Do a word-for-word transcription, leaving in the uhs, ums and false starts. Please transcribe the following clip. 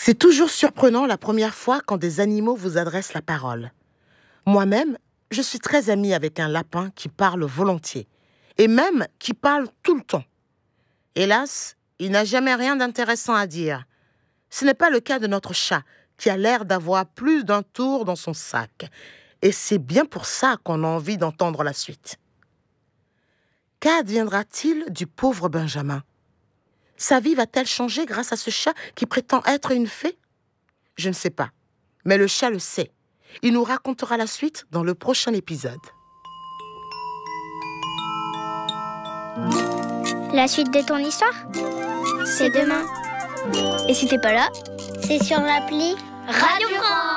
C'est toujours surprenant la première fois quand des animaux vous adressent la parole. Moi-même, je suis très amie avec un lapin qui parle volontiers, et même qui parle tout le temps. Hélas, il n'a jamais rien d'intéressant à dire. Ce n'est pas le cas de notre chat, qui a l'air d'avoir plus d'un tour dans son sac. Et c'est bien pour ça qu'on a envie d'entendre la suite. Qu'adviendra-t-il du pauvre Benjamin ? Sa vie va-t-elle changer grâce à ce chat qui prétend être une fée ? Je ne sais pas, mais le chat le sait. Il nous racontera la suite dans le prochain épisode. La suite de ton histoire, c'est demain. Et si t'es pas là, c'est sur l'appli Radio France.